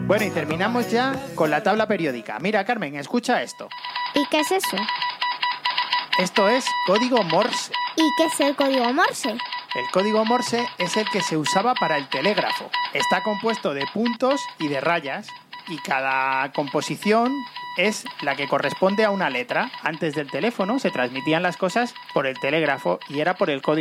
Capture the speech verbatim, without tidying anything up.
Bueno, y terminamos ya con la tabla periódica. Mira, Carmen, escucha esto. ¿Y qué es eso? Esto es código Morse. ¿Y qué es el código Morse? El código Morse es el que se usaba para el telégrafo. Está compuesto de puntos y de rayas y cada composición es la que corresponde a una letra. Antes del teléfono se transmitían las cosas por el telégrafo y era por el código